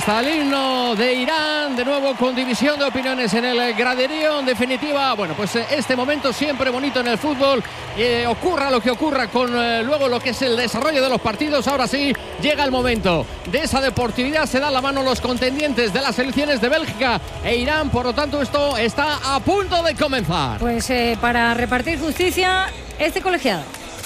está el himno de Irán, de nuevo con división de opiniones en el graderío. En definitiva, bueno, pues este momento siempre bonito en el fútbol, ocurra lo que ocurra con luego lo que es el desarrollo de los partidos. Ahora sí llega el momento de esa deportividad, se dan la mano los contendientes de las selecciones de Bélgica e Irán, por lo tanto esto está a punto de comenzar. Pues para repartir justicia, este colegiado.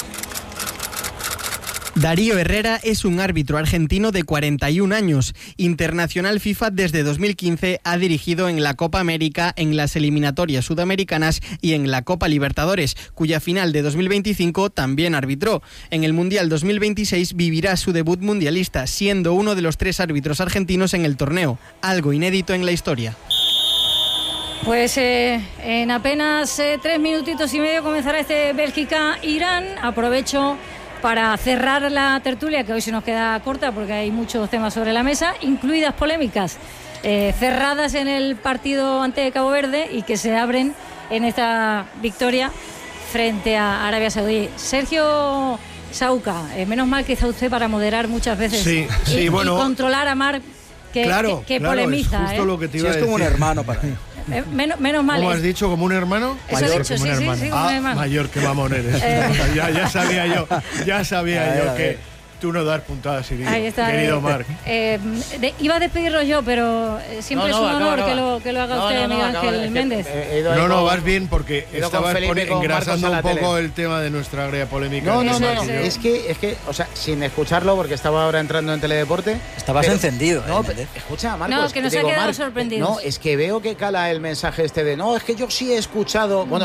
Darío Herrera es un árbitro argentino de 41 años. Internacional FIFA desde 2015, ha dirigido en la Copa América, en las eliminatorias sudamericanas y en la Copa Libertadores, cuya final de 2025 también arbitró. En el Mundial 2026 vivirá su debut mundialista, siendo uno de los 3 árbitros argentinos en el torneo, algo inédito en la historia. Pues en apenas 3 minutitos y medio comenzará este Bélgica-Irán. Aprovecho para cerrar la tertulia, que hoy se nos queda corta porque hay muchos temas sobre la mesa, incluidas polémicas cerradas en el partido ante Cabo Verde y que se abren en esta victoria frente a Arabia Saudí. Sergio Sauca, menos mal que está usted para moderar muchas veces y controlar a Marc, que polemiza. Es justo lo que te iba a decir. Es como un hermano para mí. Menos mal. ¿Cómo has dicho? ¿Como un hermano? Eso mayor, dicho, como un hermano. Sí, como un hermano. Mayor, que mamón eres. Ya sabía yo que tú no das puntadas, querido Marc. Iba a despedirlo yo, pero siempre es un honor que lo haga usted, Miguel Ángel Méndez. Vas bien porque estabas engrasando un poco el tema de nuestra agria polémica. No. Es que, o sea, sin escucharlo, porque estaba ahora entrando en Teledeporte. Estabas encendido. No, escucha, Marcos. No, que nos ha quedado sorprendidos. No, es que veo que cala el mensaje este de no, es que yo sí he escuchado. Bueno,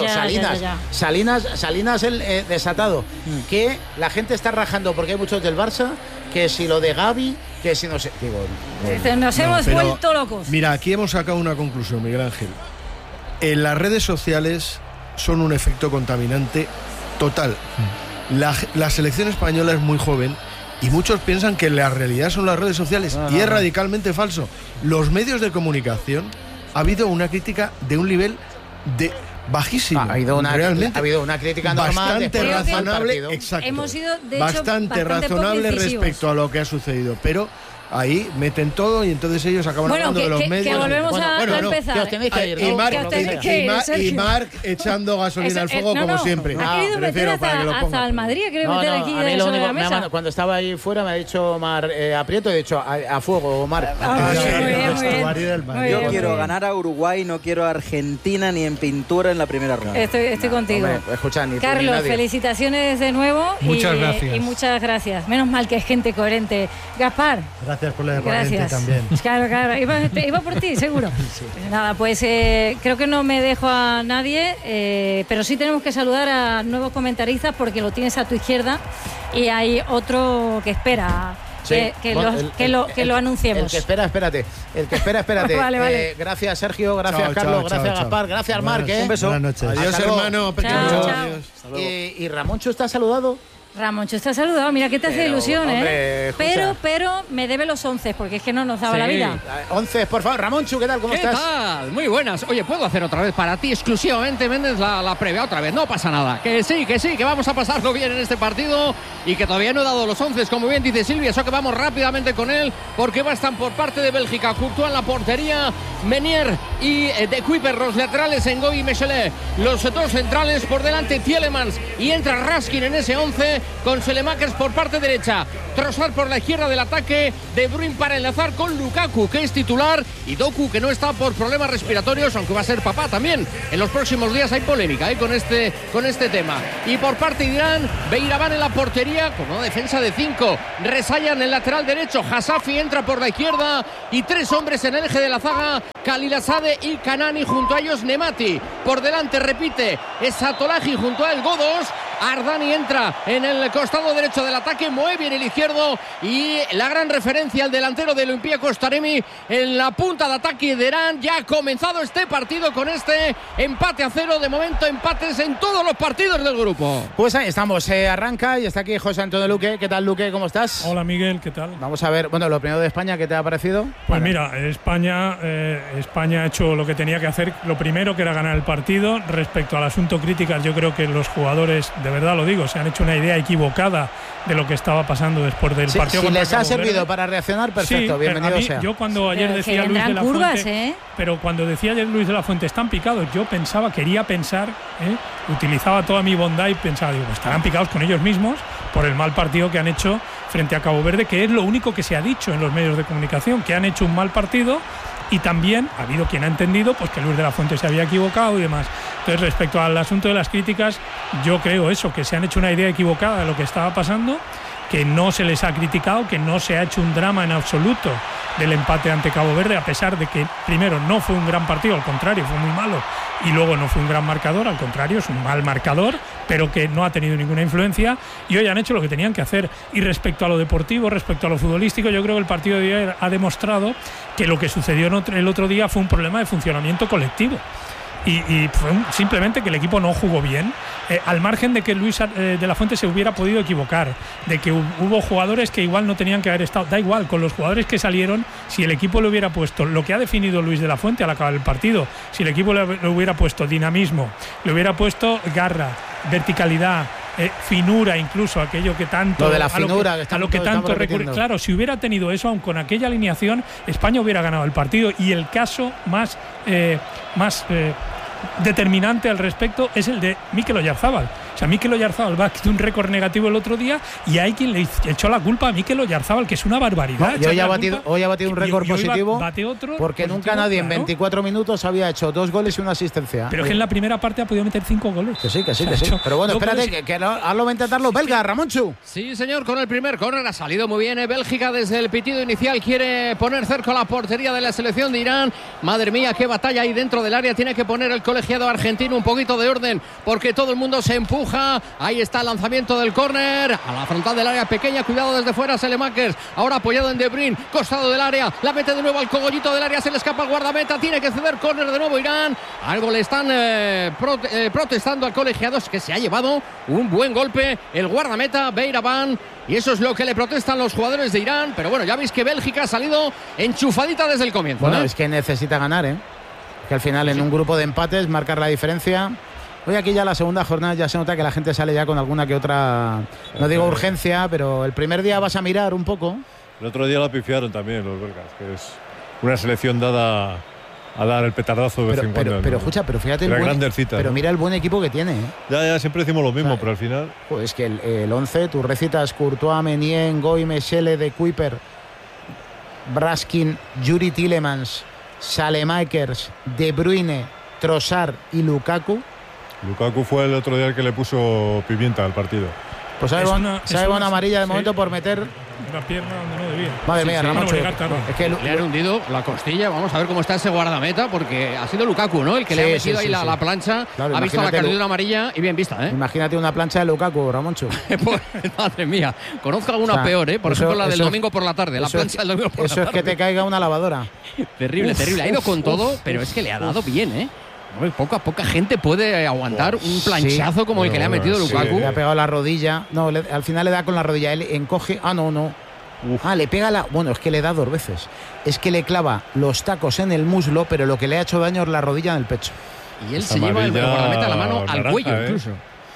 Salinas el desatado. Que la gente está rajando porque hay muchos del Barça, que si lo de Gavi, que si no sé. Nos hemos vuelto locos. Mira, aquí hemos sacado una conclusión, Miguel Ángel. En las redes sociales son un efecto contaminante total. La selección española es muy joven y muchos piensan que la realidad son las redes sociales y es radicalmente falso. Los medios de comunicación, ha habido una crítica de un nivel bajísimo. Ha habido una crítica normal, bastante razonable, exacto. Hemos sido, de bastante hecho, razonable respecto a lo que ha y pero ahí meten todo y entonces ellos acaban hablando de los medios. Que volvemos a empezar. Que os tenéis que ir. Y Marc echando gasolina al fuego como siempre. Ha querido meter hasta al Madrid, ha querido meter aquí sobre la mesa. Cuando estaba ahí fuera me ha dicho Mar, aprieto, he dicho a fuego, Mar. Yo quiero ganar a Uruguay, no quiero a Argentina ni en pintura en la primera ronda. Estoy contigo. Escucha, ni Carlos, felicitaciones de nuevo. Muchas gracias. Y muchas gracias. Menos mal que es gente coherente. Gaspar. Gracias por la herramienta también. Claro, iba por ti, seguro. Sí. Nada, pues creo que no me dejo a nadie, pero sí tenemos que saludar a nuevos comentaristas porque lo tienes a tu izquierda y hay otro que espera. Sí. Que lo anunciemos. El que espera, espérate. Vale. Gracias, Sergio. Gracias, Carlos. Gracias, Gaspar. Gracias, Marc. Un beso. Buenas noches. Adiós, hermano. Chao. ¿Y Ramoncho está saludado? Ramoncho está saludado, mira que te hace ilusión, hombre, pero me debe los 11 porque es que no nos daba la vida. 11, por favor. Ramoncho, ¿qué tal? ¿Cómo estás? ¿Qué tal? Muy buenas. Oye, ¿puedo hacer otra vez para ti exclusivamente, Méndez, la previa otra vez? No pasa nada. Que sí, que vamos a pasarlo bien en este partido y que todavía no he dado los 11, como bien dice Silvia, eso que vamos rápidamente con él porque bastan por parte de Bélgica. Courtois en la portería, Menier y De Kuiper, los laterales en Ngoy y Mechelet, los dos centrales por delante, Tielemans, y entra Raskin en ese 11 con Selemakers por parte derecha, Trossard por la izquierda del ataque, De Bruyne para enlazar con Lukaku, que es titular, y Doku, que no está por problemas respiratorios, aunque va a ser papá también. En los próximos días hay polémica con este tema. Y por parte de Irán, Beiraban en la portería con una defensa de 5, Resayan en el lateral derecho, Hasafi entra por la izquierda y 3 hombres en el eje de la zaga, Khalilzadeh y Kanani, junto a ellos Nemati. Por delante repite Esatolahi, junto a él Godos. Ardani entra en el costado derecho del ataque, Moebi en el izquierdo y la gran referencia al delantero del Olympiacos Taremi en la punta de ataque de Irán. Ya ha comenzado este partido con este empate a 0, de momento empates en todos los partidos del grupo. Pues ahí estamos, arranca y está aquí José Antonio Luque. ¿Qué tal, Luque? ¿Cómo estás? Hola, Miguel, ¿qué tal? Vamos a ver, bueno, lo primero de España, ¿qué te ha parecido? Pues mira, España ha hecho lo que tenía que hacer, lo primero, que era ganar el partido. Respecto al asunto críticas, yo creo que los jugadores de verdad lo digo, se han hecho una idea equivocada de lo que estaba pasando después del partido. Si contra les ha Cabo servido Verde. para reaccionar, perfecto, Sí, bienvenido a mí, sea. yo cuando ayer decía que Luis de la curvas, Fuente, pero cuando decía ayer Luis de la Fuente están picados, yo quería pensar, utilizaba toda mi bondad y pensaba, digo, estarán picados con ellos mismos por el mal partido que han hecho frente a Cabo Verde, que es lo único que se ha dicho en los medios de comunicación, que han hecho un mal partido. Y también ha habido quien ha entendido pues que Luis de la Fuente se había equivocado y demás. Entonces, respecto al asunto de las críticas, yo creo eso, que se han hecho una idea equivocada de lo que estaba pasando, que no se les ha criticado, que no se ha hecho un drama en absoluto del empate ante Cabo Verde, a pesar de que primero no fue un gran partido, al contrario, fue muy malo, y luego no fue un gran marcador, al contrario, es un mal marcador, pero que no ha tenido ninguna influencia, y hoy han hecho lo que tenían que hacer. Y respecto a lo deportivo, respecto a lo futbolístico, yo creo que el partido de hoy ha demostrado que lo que sucedió el otro día fue un problema de funcionamiento colectivo. Y fue simplemente que el equipo no jugó bien, al margen de que Luis de la Fuente se hubiera podido equivocar, de que hubo jugadores que igual no tenían que haber estado. Da igual, con los jugadores que salieron, si el equipo le hubiera puesto lo que ha definido Luis de la Fuente al acabar el partido, si el equipo le hubiera puesto dinamismo, le hubiera puesto garra, verticalidad, finura, incluso aquello que tanto lo de la finura, a lo que tanto recurre. Claro, si hubiera tenido eso, aun con aquella alineación, España hubiera ganado el partido. Y el caso más determinante al respecto es el de Mikel Oyarzábal. O sea, Mikel Oyarzábal va de un récord negativo el otro día y hay quien le echó la culpa a Mikel Oyarzábal, que es una barbaridad. No, hoy ha batido un récord positivo, bate otro porque positivo, nunca nadie en claro. 24 minutos había hecho 2 goles y una asistencia. Pero es que en la primera parte ha podido meter 5 goles. Que sí. Pero bueno, espérate, que ahora lo va a intentar los belgas, Ramonchu. Sí, señor, con el primer córner ha salido muy bien. Bélgica desde el pitido inicial quiere poner cerca la portería de la selección de Irán. Madre mía, qué batalla ahí dentro del área. Tiene que poner el colegiado argentino un poquito de orden, porque todo el mundo se empuja. Ahí está el lanzamiento del córner a la frontal del área pequeña. Cuidado desde fuera, Selemakers. Ahora apoyado en De Bruyne, costado del área. La mete de nuevo al cogollito del área. Se le escapa el guardameta. Tiene que ceder córner de nuevo Irán. Algo le están protestando al colegiado. Es que se ha llevado un buen golpe el guardameta Beiraban. Y eso es lo que le protestan los jugadores de Irán. Pero bueno, ya veis que Bélgica ha salido enchufadita desde el comienzo. Bueno, es que necesita ganar, que al final en un grupo de empates marcar la diferencia. Hoy aquí ya la segunda jornada ya se nota que la gente sale ya con alguna que otra, no digo urgencia, pero el primer día vas a mirar un poco. El otro día la pifiaron también los belgas, que es una selección dada a dar el petardazo de vez en cuando. Pero escucha, pero fíjate pero mira el buen equipo que tiene. Ya siempre decimos lo mismo, pero al final. Pues es que el 11, tú recitas Courtois, Meunier, Ngoy, Mechele, De Kuyper, Braskin, Yuri Tielemans, Salemakers, De Bruyne, Trossard y Lukaku. Lukaku fue el otro día el que le puso pimienta al partido. Pues sabe una amarilla de momento por meter la pierna donde no debía. Madre mía, Ramoncho. Es que le han hundido la costilla. Vamos a ver cómo está ese guardameta, porque ha sido Lukaku, ¿no? El que le ha metido ahí la plancha. Claro, ha visto la cartulina amarilla y bien vista, Imagínate una plancha de Lukaku, Ramoncho. Pues, madre mía, conozco alguna peor, Por ejemplo, la del domingo por la tarde. La plancha del domingo por la tarde. Eso es que te caiga una lavadora. Terrible. Ha ido con todo, pero es que le ha dado bien, Poca gente puede aguantar un planchazo como el que le ha metido Lukaku. Le ha pegado la rodilla. No, al final le da con la rodilla. Él encoge. No. Le pega la. Bueno, es que le da 2 veces. Es que le clava los tacos en el muslo, pero lo que le ha hecho daño es la rodilla en el pecho. Y él se lleva el guardameta la mano al cuello, incluso.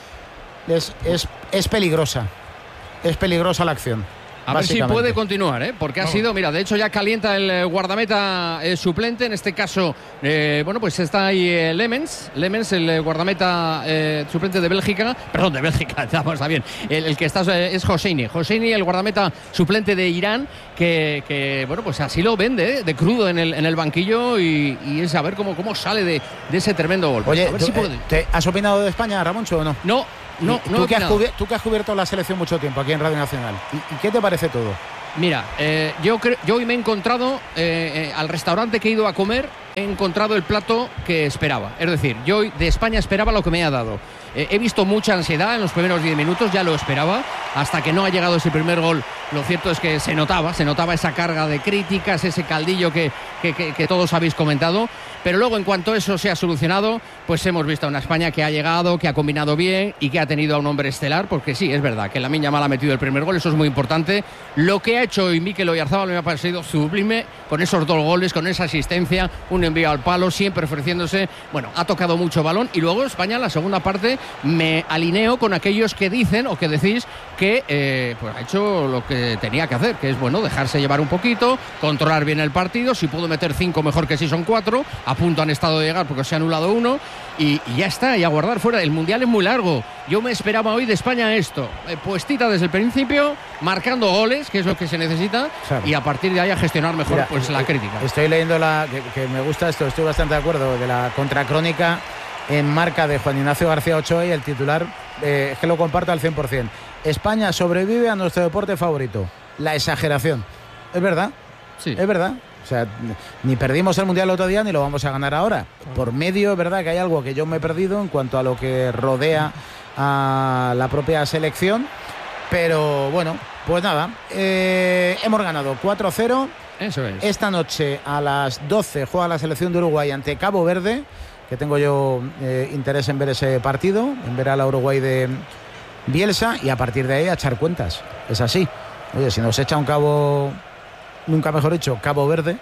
Es peligrosa. Es peligrosa la acción. A ver si puede continuar, porque ha sido, mira, de hecho ya calienta el guardameta suplente, en este caso, pues está ahí Lemens, el guardameta suplente de Bélgica, está bien, el que está es Hosseini, el guardameta suplente de Irán, que pues así lo vende, de crudo en el banquillo y es a ver cómo sale de ese tremendo golpe. Oye, a ver si puede. ¿te has opinado de España, Ramoncho, o no? No. Tú que has cubierto la selección mucho tiempo aquí en Radio Nacional. ¿Y qué te parece todo? Mira, yo hoy me he encontrado al restaurante que he ido a comer, he encontrado el plato que esperaba. Es decir, yo hoy de España esperaba lo que me ha dado. He visto mucha ansiedad en los primeros 10 minutos, ya lo esperaba, hasta que no ha llegado ese primer gol. Lo cierto es que se notaba esa carga de críticas, ese caldillo que todos habéis comentado. Pero luego, en cuanto eso se ha solucionado, pues hemos visto a una España que ha llegado, que ha combinado bien y que ha tenido a un hombre estelar, porque sí, es verdad que Lamine Yamal ha metido el primer gol, eso es muy importante. Lo que ha hecho hoy Mikel Oyarzábal me ha parecido sublime, con esos 2 goles, con esa asistencia, un ningún envío al palo, siempre ofreciéndose. Bueno, ha tocado mucho balón y luego España en la segunda parte me alineo con aquellos que dicen o que decís que pues ha hecho lo que tenía que hacer, que es bueno dejarse llevar un poquito, controlar bien el partido. Si pudo meter 5 mejor que si son 4, a punto han estado de llegar porque se ha anulado uno y ya está, y a guardar fuera. El Mundial es muy largo. Yo me esperaba hoy de España esto, puestita desde el principio, marcando goles, que es lo que se necesita, claro. Y a partir de ahí a gestionar mejor. Mira, pues la crítica. Estoy leyendo que me gusta esto, estoy bastante de acuerdo, de la contracrónica en Marca de Juan Ignacio García Ochoa, y el titular es que lo comparto al 100%. España sobrevive a nuestro deporte favorito, la exageración. Es verdad, sí. Es verdad. O sea, ni perdimos el Mundial el otro día ni lo vamos a ganar ahora. Por medio, es verdad que hay algo que yo me he perdido en cuanto a lo que rodea a la propia selección. Pero bueno, pues nada, hemos ganado 4-0. Eso es. Esta noche a las 12 juega la selección de Uruguay ante Cabo Verde, que tengo yo interés en ver ese partido, en ver a la Uruguay de Bielsa, y a partir de ahí a echar cuentas. Es así. Oye, si nos echa un Cabo, nunca mejor dicho, Cabo Verde,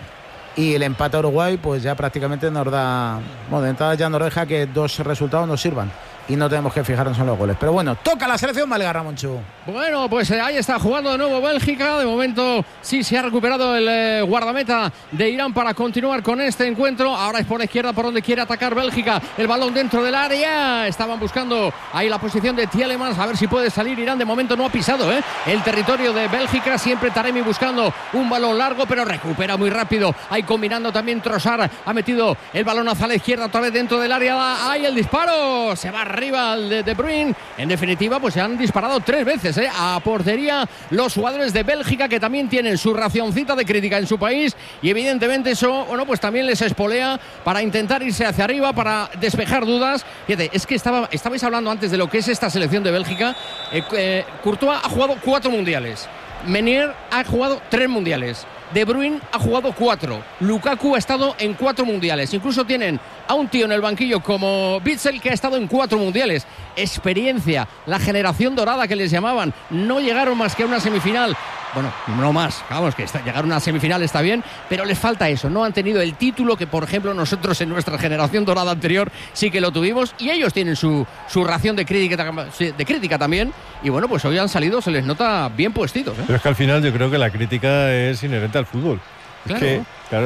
y el empate a Uruguay, pues ya prácticamente nos da, bueno, de entrada ya nos deja que 2 resultados nos sirvan y no tenemos que fijarnos en los goles. Pero bueno, toca la selección belga, Ramonchu. Bueno, pues ahí está jugando de nuevo Bélgica. De momento sí se ha recuperado el guardameta de Irán para continuar con este encuentro. Ahora es por la izquierda por donde quiere atacar Bélgica. El balón dentro del área. Estaban buscando ahí la posición de Tielemans, a ver si puede salir. Irán de momento no ha pisado el territorio de Bélgica. Siempre Taremi buscando un balón largo, pero recupera muy rápido. Ahí combinando también Trossard. Ha metido el balón hacia la izquierda, otra vez dentro del área. Ahí el disparo. Se va arriba el de Bruyne. En definitiva, pues se han disparado 3 veces a portería los jugadores de Bélgica, que también tienen su racioncita de crítica en su país, y evidentemente eso, bueno, pues también les espolea para intentar irse hacia arriba, para despejar dudas. Fíjate, es que estabais hablando antes de lo que es esta selección de Bélgica. Courtois ha jugado 4 mundiales, Meunier ha jugado 3 mundiales, De Bruyne ha jugado 4, Lukaku ha estado en 4 mundiales. Incluso tienen a un tío en el banquillo como Witsel, que ha estado en 4 mundiales. Experiencia, la generación dorada que les llamaban. No llegaron más que a una semifinal. Bueno, no más, vamos, que llegar a una semifinal está bien, pero les falta eso. No han tenido el título que, por ejemplo, nosotros en nuestra generación dorada anterior sí que lo tuvimos, y ellos tienen su ración de crítica también. Y bueno, pues hoy han salido, se les nota bien puestitos. Pero es que al final yo creo que la crítica es inherente al fútbol. Claro. Es que, claro,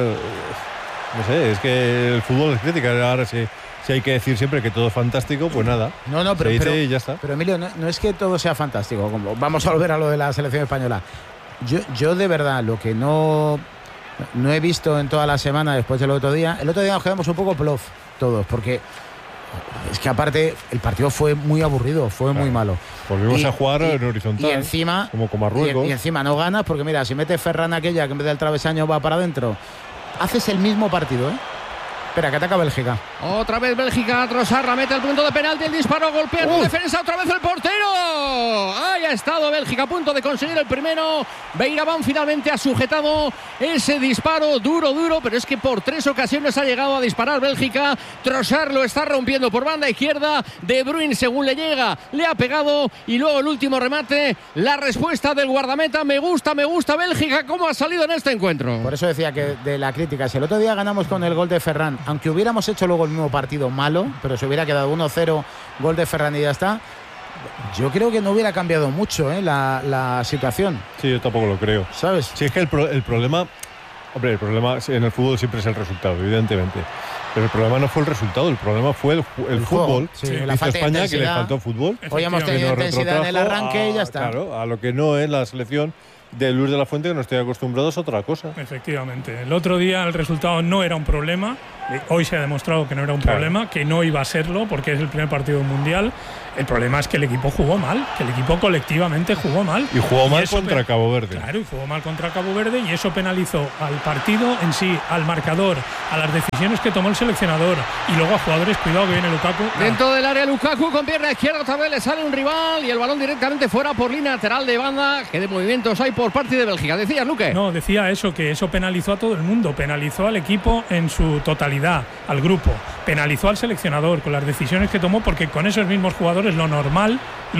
no sé, es que el fútbol es crítica. Ahora sí. Si hay que decir siempre que todo es fantástico, pues nada. No, pero, se dice y ya está. Pero Emilio, no es que todo sea fantástico. Vamos a volver a lo de la selección española. Yo de verdad, lo que no he visto en toda la semana después del otro día, el otro día nos quedamos un poco plof todos, porque es que aparte el partido fue muy aburrido, fue muy malo. Volvimos a jugar en horizontal, y encima, como con Marruecos. Y encima no ganas, porque mira, si metes Ferran aquella que en vez del travesaño va para adentro, haces el mismo partido, Espera, que ataca Bélgica. Otra vez Bélgica, Trossard mete el punto de penalti, el disparo, golpea tu defensa, otra vez el portero. Ahí ha estado Bélgica a punto de conseguir el primero. Beiraban finalmente ha sujetado ese disparo duro, pero es que por 3 ocasiones ha llegado a disparar Bélgica. Trossard lo está rompiendo por banda izquierda. De Bruyne, según le llega, le ha pegado, y luego el último remate, la respuesta del guardameta. Me gusta Bélgica cómo ha salido en este encuentro. Por eso decía que de la crítica, si el otro día ganamos con el gol de Ferran, aunque hubiéramos hecho luego el mismo partido malo, pero se hubiera quedado 1-0, gol de Ferran y ya está, yo creo que no hubiera cambiado mucho la situación. Sí, yo tampoco lo creo. ¿Sabes? Sí, es que el problema, hombre, el problema en el fútbol siempre es el resultado, evidentemente. Pero el problema no fue el resultado, el problema fue el fútbol. Sí, la falta de España, que le faltó fútbol. Hoy hemos tenido intensidad en el arranque y ya está. Claro, a lo que no es la selección de Luis de la Fuente, que no estoy acostumbrado, es otra cosa. Efectivamente. El otro día el resultado no era un problema. Hoy se ha demostrado que no era un problema, que no iba a serlo, porque es el primer partido mundial. El problema es que el equipo jugó mal, que el equipo colectivamente jugó mal. Y jugó mal contra Cabo Verde. Claro, y jugó mal contra Cabo Verde, y eso penalizó al partido en sí, al marcador, a las decisiones que tomó el seleccionador, y luego a jugadores. Cuidado que viene Lukaku. Dentro del área Lukaku con pierna izquierda, otra vez le sale un rival, y el balón directamente fuera por línea lateral de banda. Que de movimientos hay por por parte de Bélgica. ¿Decías, Luque? No, decía eso, que eso penalizó a todo el mundo, penalizó al equipo en su totalidad, al grupo, penalizó al seleccionador con las decisiones que tomó, porque con esos mismos jugadores lo normal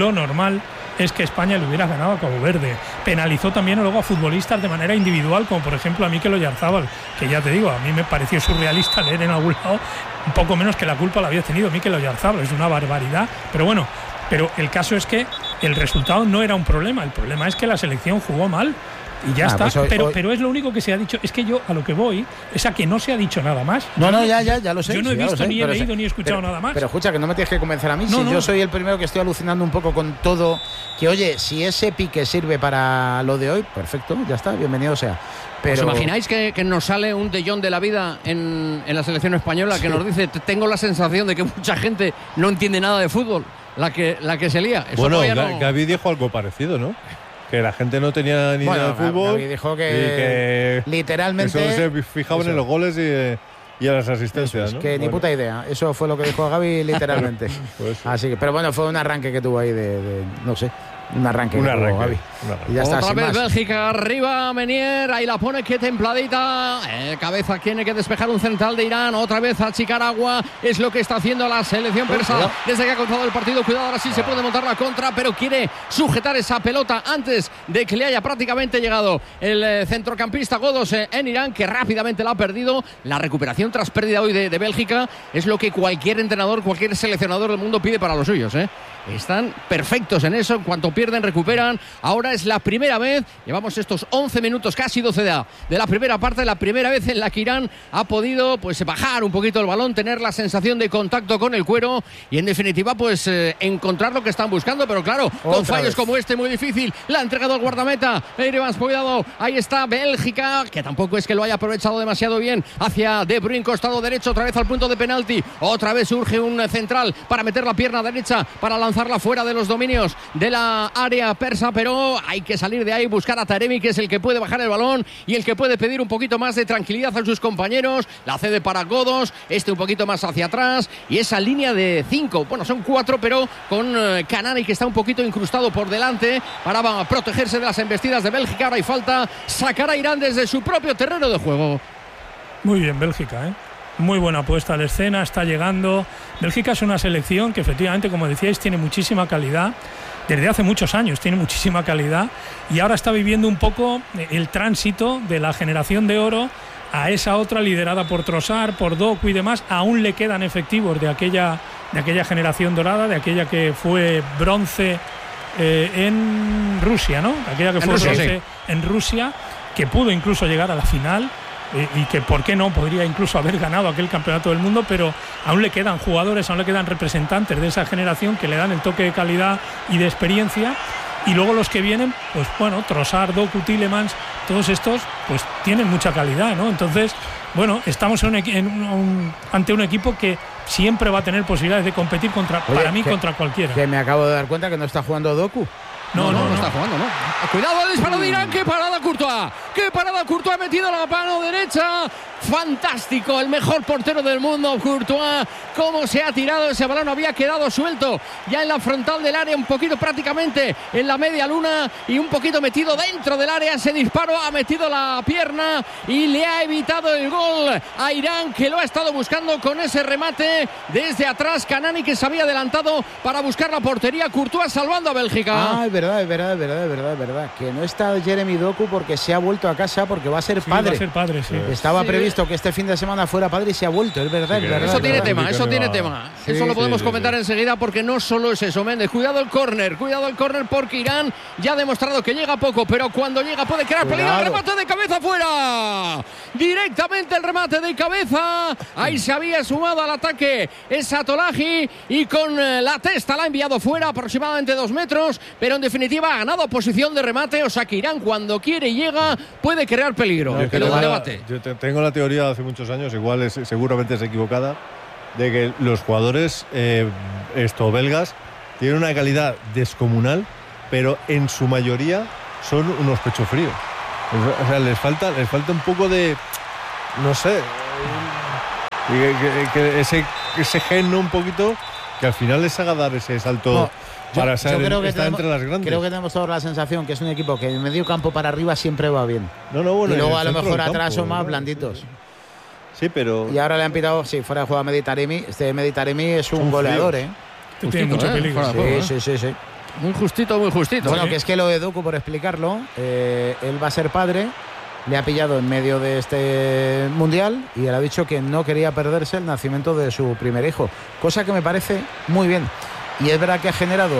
es que España le hubiera ganado a Cabo Verde. Penalizó también luego a futbolistas de manera individual, como por ejemplo a Mikel Oyarzabal, que ya te digo, a mí me pareció surrealista leer en algún lado un poco menos que la culpa la había tenido Mikel Oyarzabal. Es una barbaridad, pero bueno, pero el caso es que el resultado no era un problema, el problema es que la selección jugó mal. Y ya está, pues pero es lo único que se ha dicho. Es que yo a lo que voy es a que no se ha dicho nada más. Ya lo sé. Yo no he visto, ni he leído, ni he escuchado nada más. Pero escucha, que no me tienes que convencer a mí. No. Yo soy el primero que estoy alucinando un poco con todo. Que oye, si ese pique sirve para lo de hoy, perfecto, ya está, bienvenido sea. Pero... ¿Os imagináis que nos sale un De Jong de la vida en la selección española que nos dice, tengo la sensación de que mucha gente no entiende nada de fútbol, la que se lía? Eso bueno, no... Gavi dijo algo parecido, ¿no? Que la gente no tenía ni idea de fútbol. Gavi dijo que literalmente solo se fijaban en los goles y a las asistencias, ¿no? Que ni puta idea. Eso fue lo que dijo Gavi literalmente. Pues así que, pero bueno, fue un arranque que tuvo ahí de no sé. Un arranque. Gavi. Y ya está, otra vez más. Bélgica arriba, Menier, ahí la pone, que templadita. Cabeza tiene que despejar un central de Irán. Otra vez a Chicaragua. Es lo que está haciendo la selección persa desde que ha comenzado el partido. Cuidado, ahora sí se puede montar la contra, pero quiere sujetar esa pelota antes de que le haya prácticamente llegado el centrocampista Godos en Irán, que rápidamente la ha perdido. La recuperación tras pérdida hoy de Bélgica es lo que cualquier entrenador, cualquier seleccionador del mundo pide para los suyos, Están perfectos en eso. En cuanto pierden, recuperan. Ahora es la primera vez, llevamos estos 11 minutos, casi 12 de la primera parte, la primera vez en la que Irán ha podido pues bajar un poquito el balón, tener la sensación de contacto con el cuero y en definitiva pues encontrar lo que están buscando, pero claro, con fallos como este muy difícil. La ha entregado al guardameta Eirevans, cuidado, ahí está Bélgica, que tampoco es que lo haya aprovechado demasiado bien, hacia De Bruyne, costado derecho, otra vez al punto de penalti, otra vez surge un central para meter la pierna derecha, para lanzarla fuera de los dominios de la área persa, pero hay que salir de ahí, buscar a Taremi, que es el que puede bajar el balón y el que puede pedir un poquito más de tranquilidad a sus compañeros. La cede para Godos, un poquito más hacia atrás, y esa línea de 5, bueno, son 4, pero con Kanani, que está un poquito incrustado por delante para protegerse de las embestidas de Bélgica. Ahora hay falta, sacar a Irán desde su propio terreno de juego. Muy bien Bélgica, muy buena puesta a la escena, está llegando. Bélgica es una selección que efectivamente, como decíais, tiene muchísima calidad. Desde hace muchos años tiene muchísima calidad y ahora está viviendo un poco el tránsito de la generación de oro a esa otra liderada por Trossard, por Doku y demás. Aún le quedan efectivos de aquella generación dorada, de aquella que fue bronce en Rusia, ¿no? Aquella que fue bronce en Rusia, que pudo incluso llegar a la final. Y que por qué no podría incluso haber ganado aquel campeonato del mundo, pero aún le quedan jugadores, aún le quedan representantes de esa generación que le dan el toque de calidad y de experiencia. Y luego los que vienen, pues bueno, Trossard, Doku, Tielemans, todos estos pues tienen mucha calidad, ¿no? Entonces, bueno, estamos ante un equipo que siempre va a tener posibilidades de competir contra cualquiera. Que me acabo de dar cuenta que no está jugando Doku. No está jugando, ¿no? Cuidado el disparo de Irán, qué parada Courtois, ha metido la mano derecha, fantástico, el mejor portero del mundo, Courtois, cómo se ha tirado ese balón, había quedado suelto ya en la frontal del área, un poquito prácticamente en la media luna y un poquito metido dentro del área, ese disparo ha metido la pierna y le ha evitado el gol a Irán, que lo ha estado buscando con ese remate desde atrás. Kanani, que se había adelantado para buscar la portería, Courtois salvando a Bélgica. Es verdad, que no está Jeremy Doku porque se ha vuelto a casa, porque va a ser padre. Va a ser padre, sí. Estaba previsto que este fin de semana fuera padre y se ha vuelto, es verdad. Eso tiene tema. Eso lo podemos comentar enseguida, porque no solo es eso, Méndez. Cuidado el córner, porque Irán ya ha demostrado que llega poco, pero cuando llega puede crear peligro. Remate de cabeza fuera. Directamente el remate de cabeza. Ahí se había sumado al ataque esa Tolaji y con la testa la ha enviado fuera aproximadamente 2 metros, pero en definitiva ha ganado posición de remate, o sea que Irán cuando quiere y llega puede crear peligro. Yo tengo la teoría hace muchos años, igual seguramente es equivocada, de que los jugadores belgas tienen una calidad descomunal, pero en su mayoría son unos pechos fríos. O sea, les falta un poco de, no sé, que ese gen, ¿no? Un poquito que al final les haga dar ese salto para estar entre las grandes. Creo que tenemos toda la sensación que es un equipo que en medio campo para arriba siempre va bien. Bueno, y luego a lo mejor atrás son más blanditos. Sí, pero... Y ahora le han pitado, fuera de juego a Mehdi Taremi. Este Mehdi Taremi es un goleador, Tiene mucho peligro. Sí. Muy justito. Bueno, que es que lo de Doku, por explicarlo, él va a ser padre, le ha pillado en medio de este mundial y él ha dicho que no quería perderse el nacimiento de su primer hijo, cosa que me parece muy bien. Y es verdad que ha generado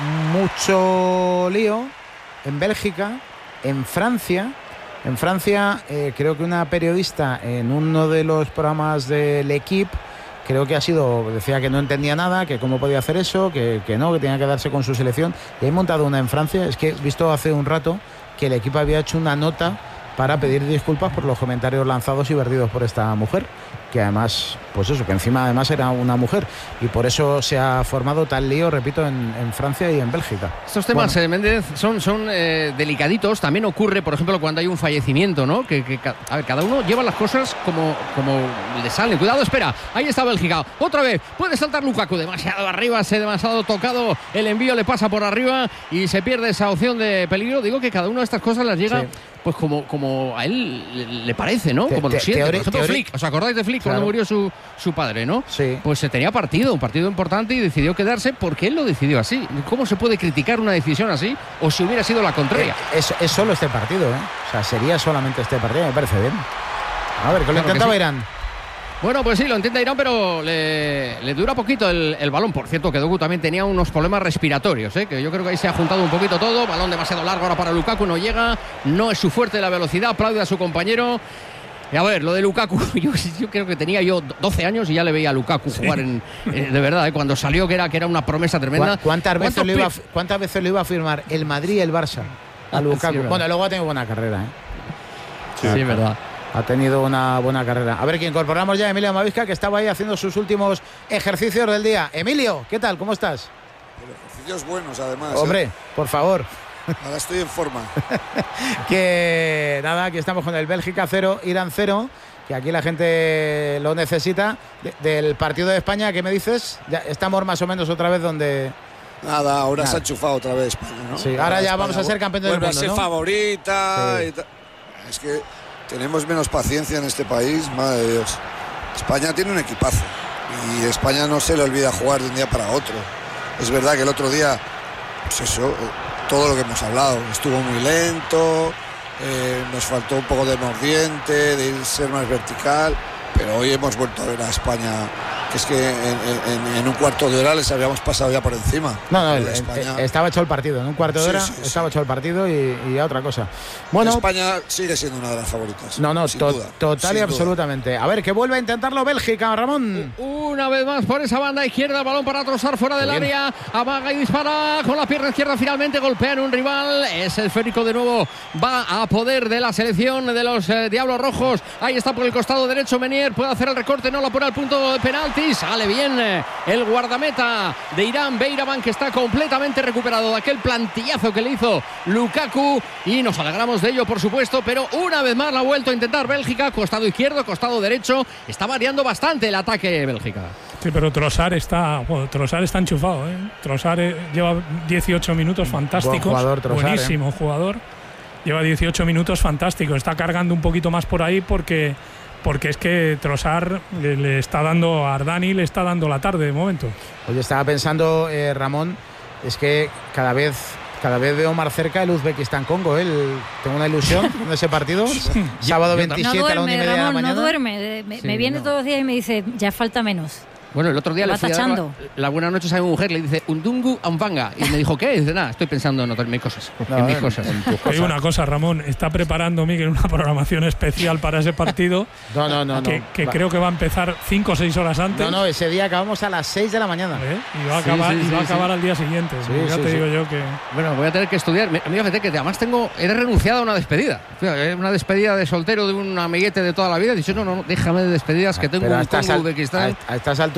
mucho lío en Bélgica, en Francia. En Francia, creo que una periodista en uno de los programas del L'Equipe, creo que decía que no entendía nada, que cómo podía hacer eso, que no, que tenía que quedarse con su selección. Y he montado una en Francia. Es que he visto hace un rato que el equipo había hecho una nota para pedir disculpas por los comentarios lanzados y vertidos por esta mujer, que además, pues eso, que encima además era una mujer, y por eso se ha formado tal lío, repito, en Francia y en Bélgica. Estos temas, Méndez, son delicaditos. También ocurre, por ejemplo, cuando hay un fallecimiento, ¿no? A ver, cada uno lleva las cosas como le salen. Cuidado, espera, ahí está Bélgica, otra vez, puede saltar Lukaku, demasiado arriba, demasiado tocado, el envío le pasa por arriba y se pierde esa opción de peligro. Digo que cada una de estas cosas las llega... Sí. Pues como a él le parece, ¿no? Como lo siente. Por ejemplo, Flick. ¿Os acordáis de Flick cuando murió su padre, no? Sí. Pues se tenía un partido importante y decidió quedarse porque él lo decidió así. ¿Cómo se puede criticar una decisión así o si hubiera sido la contraria? Es solo este partido, O sea, sería solamente este partido, me parece bien. A ver, que lo intentaba Irán. Bueno, pues sí, lo intenta Irán, pero le dura poquito el balón. Por cierto, que Doku también tenía unos problemas respiratorios, que yo creo que ahí se ha juntado un poquito todo. Balón demasiado largo ahora para Lukaku, no llega, no es su fuerte la velocidad, aplaude a su compañero. Y a ver, lo de Lukaku, yo creo que tenía 12 años y ya le veía a Lukaku jugar de verdad, cuando salió que era una promesa tremenda. ¿Cuántas veces lo iba a firmar el Madrid y el Barça a Lukaku? Sí, bueno, luego ha tenido buena carrera, Sí, es verdad. Ha tenido una buena carrera. A ver, que incorporamos ya a Emilio Amavisca, que estaba ahí haciendo sus últimos ejercicios del día. Emilio, ¿qué tal? ¿Cómo estás? Ejercicios buenos, además. Hombre, por favor. Ahora estoy en forma. Que nada, aquí estamos con el Bélgica 0, Irán 0, que aquí la gente lo necesita. Del partido de España, ¿qué me dices? Ya estamos más o menos otra vez donde... Nada, ahora se ha enchufado otra vez España, ¿no? Sí, ahora ya España vamos a ser campeón del mundo, vuelve a ser favorita. Sí. Es que tenemos menos paciencia en este país, madre de Dios. España tiene un equipazo y España no se le olvida jugar de un día para otro. Es verdad que el otro día, pues eso, todo lo que hemos hablado, estuvo muy lento, nos faltó un poco de mordiente, de ser más vertical, pero hoy hemos vuelto a ver a España, que es que en un cuarto de hora les habíamos pasado ya por encima. No, España... estaba hecho el partido, en un cuarto de hora estaba hecho el partido y a otra cosa. Bueno, España sigue siendo una de las favoritas. No, total y absolutamente. A ver, que vuelve a intentarlo Bélgica, Ramón. Una vez más por esa banda izquierda, balón para Trossard fuera del área, amaga y dispara con la pierna izquierda, finalmente golpea en un rival, es el esférico de nuevo, va a poder de la selección de los Diablos Rojos. Ahí está por el costado derecho Menier, puede hacer el recorte, no la pone al punto de penalti, sale bien el guardameta de Irán, Beiraban, que está completamente recuperado de aquel plantillazo que le hizo Lukaku, y nos alegramos de ello, por supuesto, pero una vez más la ha vuelto a intentar Bélgica, costado izquierdo, costado derecho, está variando bastante el ataque Bélgica. Sí, pero Trossard está enchufado, Trossard lleva 18 minutos fantásticos. Buen jugador, Trossard, buenísimo jugador. Lleva 18 minutos fantásticos. Está cargando un poquito más por ahí porque es que Trossard le está dando a Ardani, le está dando la tarde de momento. Oye, estaba pensando, Ramón, es que cada vez veo más cerca el Uzbekistán-Congo. Tengo una ilusión en ese partido. Sábado 27 no duerme, a la 1:30 de la mañana. No duerme. Me viene todos los días y me dice, ya falta menos. Bueno, el otro día le fui a dar la buena noche a mi mujer, le dice Undungu Amvanga, y me dijo, ¿qué? Y dice, nada, estoy pensando en mis cosas. En mis cosas. Hay una cosa, Ramón, está preparando Miguel una programación especial para ese partido. No. Que creo que va a empezar 5 o 6 horas antes. No, ese día acabamos a las 6 de la mañana. Y va a acabar al día siguiente. Ya te digo yo que... Bueno, voy a tener que estudiar. Amigo, que además he renunciado a una despedida. Una despedida de soltero de un amiguete de toda la vida. He dicho, no, déjame de despedidas, que tengo un Congo Uzbekistán. A estas alturas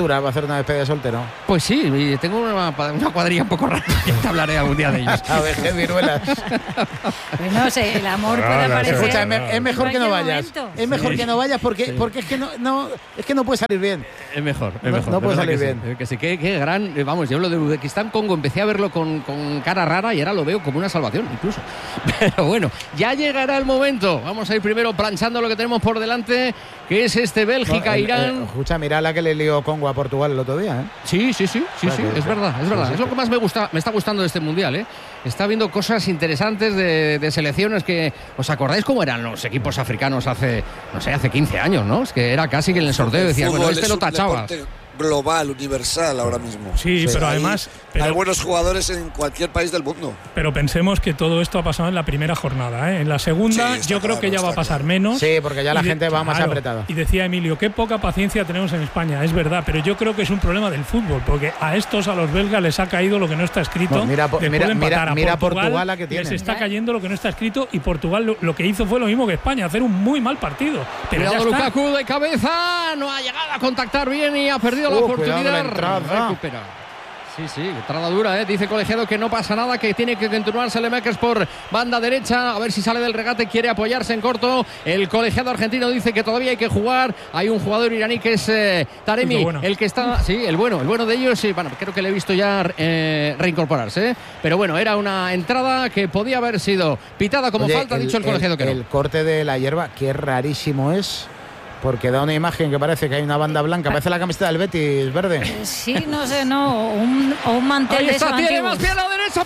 altura va a hacer una despedida de soltero. Pues sí, y tengo una cuadrilla un poco rara. Ya te hablaré algún día de ellos. A ver, qué viruelas. Pues no sé, el amor puede aparecer. Escucha, es mejor que no vayas. Momento. Es mejor que no vayas porque es que no puede salir bien. Es mejor. No puede salir bien. Sí, que sí, qué gran. Vamos, yo lo de Uzbekistán, Congo, empecé a verlo con cara rara y ahora lo veo como una salvación, incluso. Pero bueno, ya llegará el momento. Vamos a ir primero planchando lo que tenemos por delante, que es Bélgica-Irán. Escucha, mira la que le lió Congo a Portugal el otro día, ¿eh? Sí, es verdad. Es lo que más me está gustando de este mundial, ¿eh? Está viendo cosas interesantes de selecciones que. ¿Os acordáis cómo eran los equipos africanos hace 15 años, ¿no? Es que era casi que en el sorteo decían, bueno, lo tachabas. Global, universal ahora mismo. Sí, pero además hay buenos jugadores en cualquier país del mundo. Pero pensemos que todo esto ha pasado en la primera jornada, ¿eh? En la segunda yo creo que ya va a pasar menos. Sí, porque ya la gente va más apretada. Y decía Emilio, qué poca paciencia tenemos en España, es verdad, pero yo creo que es un problema del fútbol, porque a los belgas les ha caído lo que no está escrito. Pues mira Portugal la que tiene. Les está cayendo lo que no está escrito y Portugal lo que hizo fue lo mismo que España, hacer un muy mal partido. Pero cuidado, Lukaku de cabeza, no ha llegado a contactar bien y ha perdido la oportunidad. La entrada. Recupera. Sí, entrada dura, ¿eh? Dice Colegiado que no pasa nada, que tiene que continuar Saelemaekers por banda derecha, a ver si sale del regate, quiere apoyarse en corto. El Colegiado argentino dice que todavía hay que jugar. Hay un jugador iraní que es Taremi, el que está, el bueno de ellos, sí, bueno, creo que le he visto ya reincorporarse, ¿eh? Pero bueno, era una entrada que podía haber sido pitada como falta, ha dicho el Colegiado que no. El corte de la hierba, qué rarísimo es. Porque da una imagen que parece que hay una banda blanca. Parece la camiseta del Betis verde. Sí, no sé, no. Un mantel ahí de está, esos tiene antiguos. más pierna derecha,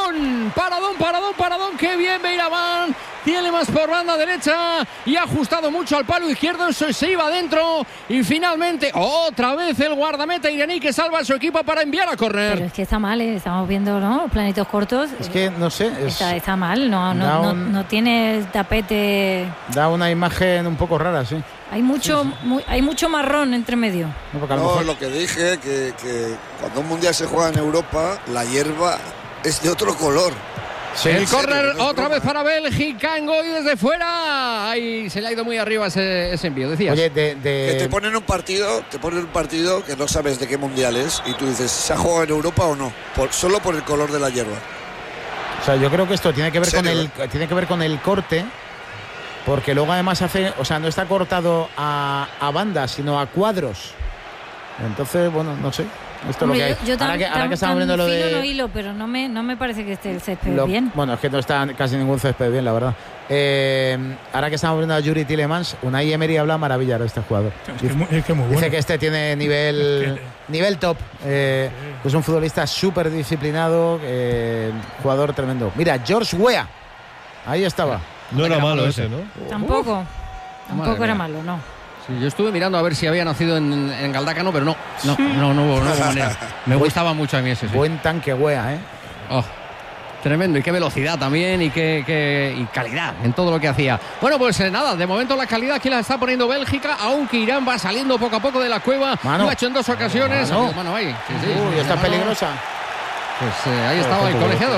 Paradón. Qué bien Beiraban. Tiene más por banda derecha y ha ajustado mucho al palo izquierdo. Eso se iba adentro. Y finalmente, otra vez el guardameta iraní que salva a su equipo para enviar a córner. Pero es que está mal, ¿eh? Estamos viendo, ¿no? Planitos cortos. Es que no sé. Está mal, no tiene el tapete. Da una imagen un poco rara, sí. Hay mucho marrón entre medio. Lo que dije, que cuando un mundial se juega en Europa, la hierba es de otro color. Sí, el córner otra vez para Bélgica, Ngoy desde fuera. Ahí se le ha ido muy arriba ese envío, decías. Oye, que te ponen un partido que no sabes de qué mundial es y tú dices, ¿se ha jugado en Europa o no? Solo por el color de la hierba. O sea, yo creo que esto tiene que ver con el corte. Porque luego además no está cortado a bandas, sino a cuadros. Entonces, bueno, no sé. Esto Hombre, es lo que hay. Ahora que estamos viendo lo de. No hilo, pero no me parece que esté el césped bien. Bueno, es que no está casi ningún césped bien, la verdad. Ahora que estamos viendo a Yuri Tielemans, Unai Emery habla maravilla de este jugador. Es que muy bueno. Dice que este tiene nivel top. Es un futbolista súper disciplinado, jugador tremendo. Mira, George Weah. Ahí estaba. No era malo ese, ¿no? Tampoco era malo, no. Sí, yo estuve mirando a ver si había nacido en Galdácano, pero no hubo manera. Me gustaba mucho a mí ese. Sí. Buen tanque Weah, ¿eh? Oh, tremendo, y qué velocidad también, y qué calidad en todo lo que hacía. Bueno, pues nada, de momento la calidad aquí la está poniendo Bélgica, aunque Irán va saliendo poco a poco de la cueva. Lo ha hecho en 2 ocasiones. Mano ahí. Sí, está peligrosa. Pues ahí estaba el colegiado.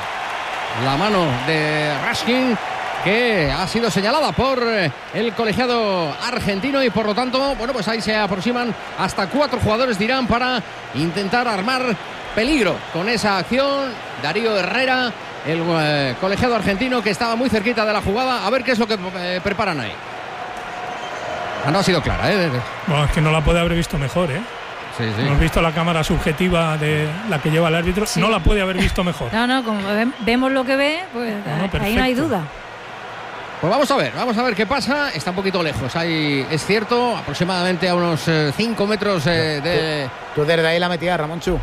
La mano de Raskin, que ha sido señalada por el colegiado argentino, y por lo tanto, bueno, pues ahí se aproximan hasta 4 jugadores de Irán para intentar armar peligro con esa acción. Darío Herrera, el colegiado argentino, que estaba muy cerquita de la jugada. A ver qué es lo que preparan ahí. No ha sido clara, ¿eh? Bueno, es que no la puede haber visto mejor, ¿eh? Sí. Hemos visto la cámara subjetiva de la que lleva el árbitro. Sí. No la puede haber visto mejor. No, como vemos lo que ve, pues ahí no hay duda. Pues vamos a ver qué pasa. Está un poquito lejos. Ahí es cierto, aproximadamente a unos 5 metros de. ¿Tú desde ahí la metías, Ramonchu?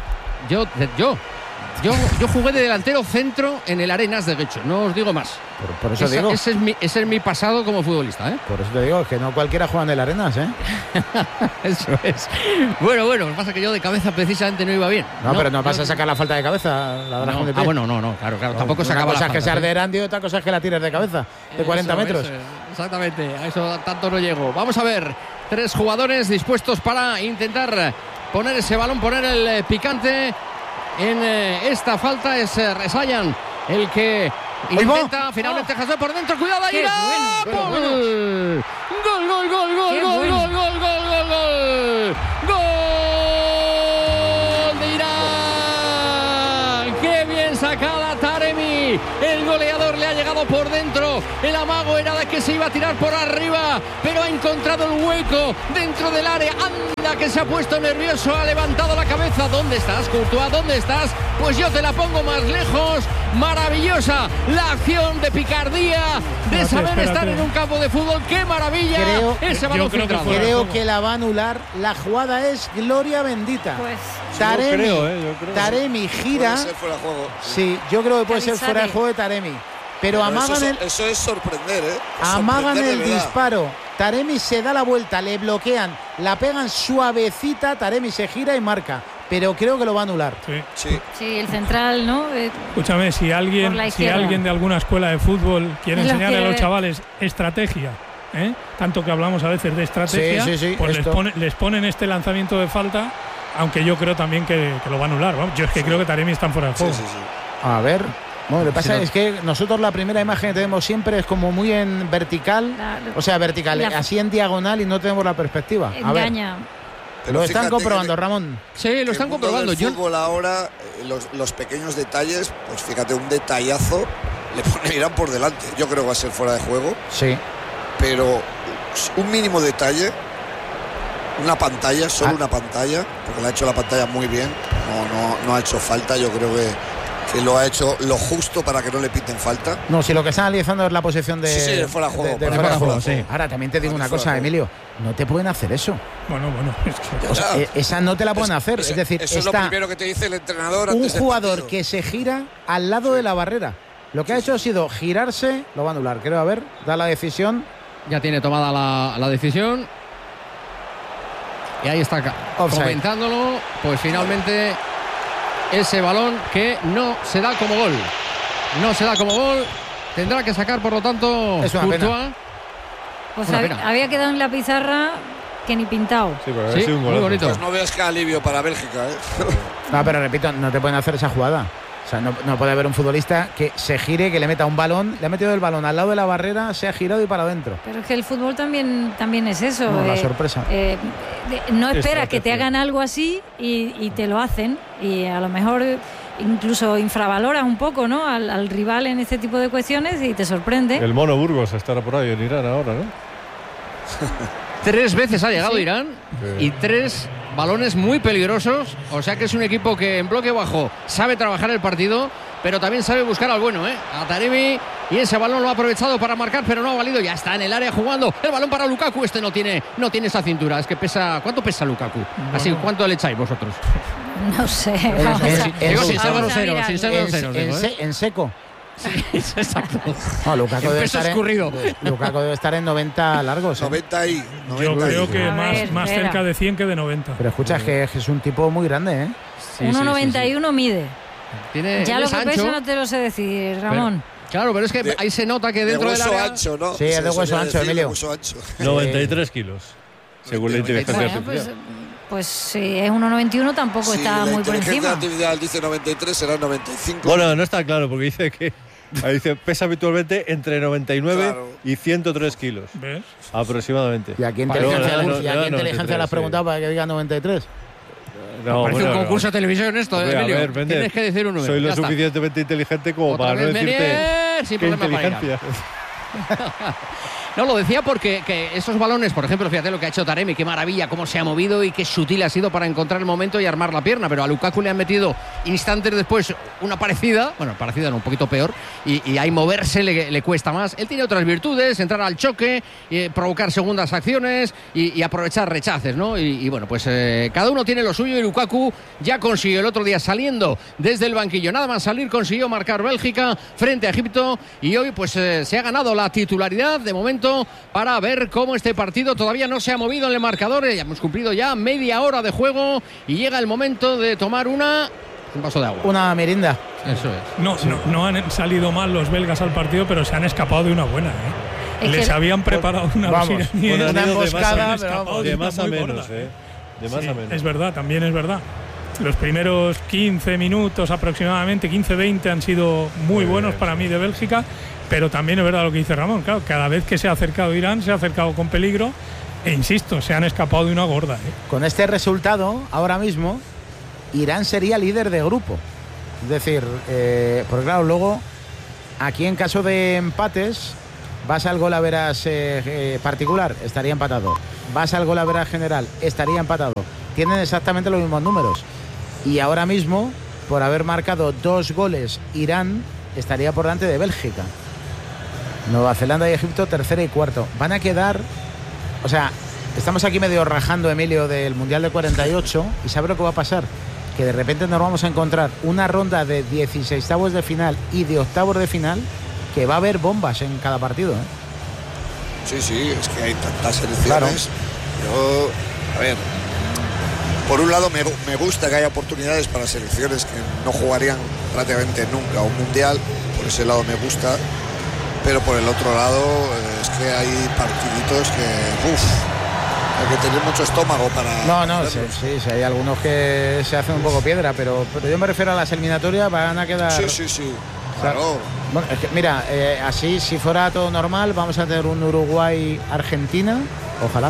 Yo jugué de delantero centro en el Arenas de Guecho, no os digo más. Por eso digo. Ese es mi pasado como futbolista, ¿eh? Por eso te digo, que no cualquiera juega en el Arenas, ¿eh? Eso es. Bueno, lo que pasa es que yo de cabeza precisamente no iba bien. No, pero no vas a sacar la falta de cabeza. Claro, tampoco se acaba la falta. Una cosa es que seas de Erandi y otra cosa es que la tires de cabeza, de 40 metros. Exactamente, a eso tanto no llego. Vamos a ver, 3 jugadores dispuestos para intentar poner ese balón, poner el picante en esta falta. Es Resayan el que intenta finalmente Hazard por dentro. Cuidado ahí. Gol. es que se iba a tirar por arriba, pero ha encontrado el hueco dentro del área. Anda, que se ha puesto nervioso, ha levantado la cabeza. ¿Dónde estás, Courtois? ¿Dónde estás? Pues yo te la pongo más lejos. Maravillosa la acción de picardía, de saber estar en un campo de fútbol. ¡Qué maravilla! Ese balón filtrado. Creo que la va a anular. La jugada es gloria bendita. Pues Taremi gira. Puede ser fuera de juego. Sí, yo creo que puede ser fuera de juego de Taremi. Pero amagan eso es sorprender, ¿eh? Amagan sorprender el disparo. Taremi se da la vuelta, le bloquean, la pegan suavecita. Taremi se gira y marca. Pero creo que lo va a anular. Sí, el central, ¿no? Escúchame, si alguien de alguna escuela de fútbol quiere enseñarle a los chavales estrategia, tanto que hablamos a veces de estrategia, pues les ponen este lanzamiento de falta, aunque yo creo también que lo va a anular. ¿no? Yo es que creo que Taremi está fuera de juego. A ver. Bueno, lo que pasa es que nosotros la primera imagen que tenemos siempre es como muy en vertical, o sea, vertical, así en diagonal, y no tenemos la perspectiva. Engaña. Lo están comprobando, Ramón. Sí, lo están comprobando. El fútbol ahora, los pequeños detalles, pues fíjate, un detallazo le pone Irán por delante. Yo creo que va a ser fuera de juego. Sí. Pero un mínimo detalle, una pantalla, solo una pantalla, porque le ha hecho la pantalla muy bien. No ha hecho falta, yo creo que lo ha hecho lo justo para que no le piten falta. No, si lo que están analizando es la posesión de... Sí, fuera de juego. De fuera de juego, sí. Ahora, también te digo una cosa, Emilio. No te pueden hacer eso. Bueno. Esa no te la pueden hacer. Es decir, eso es lo primero que te dice el entrenador. Un jugador que se gira al lado de la barrera. Lo que ha hecho ha sido girarse. Lo va a anular, creo. A ver, da la decisión. Ya tiene tomada la decisión. Y ahí está comentándolo. Pues finalmente... ese balón que no se da como gol. No se da como gol. Tendrá que sacar, por lo tanto, Courtois. Pues había quedado en la pizarra que ni pintado. Sí, pero ha sido un muy bonito. Pues no veas qué alivio para Bélgica, ¿eh? No, pero repito, no te pueden hacer esa jugada. O sea, no puede haber un futbolista que se gire, que le meta un balón, le ha metido el balón al lado de la barrera, se ha girado y para adentro. Pero es que el fútbol también es eso. La sorpresa. No esperas que te hagan algo así y te lo hacen. Y a lo mejor incluso infravaloras un poco, ¿no? al rival en este tipo de cuestiones y te sorprende. El Mono Burgos estará por ahí en Irán ahora, ¿no? 3 veces ha llegado Irán y 3 balones muy peligrosos, o sea que es un equipo que en bloque bajo sabe trabajar el partido, pero también sabe buscar al bueno, a Taremi, y ese balón lo ha aprovechado para marcar, pero no ha valido. Ya está en el área jugando el balón para Lukaku. Este no tiene esa cintura. Es que pesa. ¿Cuánto pesa Lukaku? Bueno. Así, ¿cuánto le echáis vosotros? No sé. En seco. Sí, exacto. No, Lukaku debe estar en 90 largos. 90 y. Yo creo que más cerca de 100 que de 90. Pero escucha, que es un tipo muy grande, ¿eh? 1,91 mide. Ya lo que pesa no te lo sé decir, Ramón. Claro, pero es que ahí se nota que dentro del área... ancho, ¿no? Sí, es de hueso ancho, Emilio. 93 kilos, según la inteligencia artificial. Pues si es 1,91 tampoco está muy por encima. La artificial dice 93, será 95. Bueno, no está claro, porque dice que pesa habitualmente entre 99 y 103 kilos. ¿Ves? Aproximadamente. ¿Y a qué inteligencia le has preguntado para que diga 93? Parece un concurso de televisión esto, Emilio. Ver, tienes que decir un número. Soy lo suficientemente inteligente como para no decirte sin qué problema inteligencia. No, lo decía porque que esos balones, por ejemplo, fíjate lo que ha hecho Taremi, qué maravilla, cómo se ha movido y qué sutil ha sido para encontrar el momento y armar la pierna, pero a Lukaku le han metido instantes después una parecida no, un poquito peor, y ahí moverse le cuesta más. Él tiene otras virtudes, entrar al choque, provocar segundas acciones y aprovechar rechaces, ¿no? Y bueno, pues cada uno tiene lo suyo, y Lukaku ya consiguió el otro día, saliendo desde el banquillo, nada más salir consiguió marcar Bélgica frente a Egipto, y hoy pues se ha ganado la titularidad de momento para ver cómo este partido todavía no se ha movido en el marcador. Ya hemos cumplido ya media hora de juego y llega el momento de tomar un vaso de agua. Una merienda. Eso es. No han salido mal los belgas al partido, pero se han escapado de una buena, Les habían preparado una emboscada, de más a menos, De más a menos. Es verdad, también es verdad. Los primeros 15 minutos aproximadamente, 15-20 han sido muy buenos para mí de Bélgica, pero también es verdad lo que dice Ramón. Claro, cada vez que se ha acercado Irán, se ha acercado con peligro, e insisto, se han escapado de una gorda. Con este resultado, ahora mismo, Irán sería líder de grupo. Es decir, porque claro, luego, aquí en caso de empates, Vas al golaveras particular, estaría empatado. Vas al golaveras general, estaría empatado. Tienen exactamente los mismos números. Y ahora mismo, por haber marcado 2 goles, Irán estaría por delante de Bélgica. Nueva Zelanda y Egipto, tercero y cuarto. Van a quedar... O sea, estamos aquí medio rajando, Emilio, del Mundial de 48. ¿Y sabe lo que va a pasar? Que de repente nos vamos a encontrar una ronda de 16avos de final y de octavos de final que va a haber bombas en cada partido, ¿eh? Sí, es que hay tantas selecciones. Claro. Yo, a ver, por un lado me gusta que haya oportunidades para selecciones que no jugarían prácticamente nunca un mundial, por ese lado me gusta, pero por el otro lado es que hay partiditos que hay que tener mucho estómago para... No, sí, hay algunos que se hacen un poco piedra, pero yo me refiero a las eliminatorias, van a quedar... Sí, claro. Bueno, es que, mira, así, si fuera todo normal, vamos a tener un Uruguay-Argentina, ojalá.